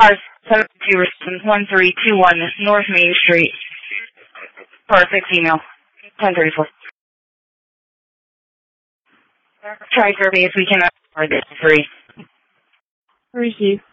Car 721321 North Main Street. Car 6 email. 1034. Try survey if we can afford this free. Receive.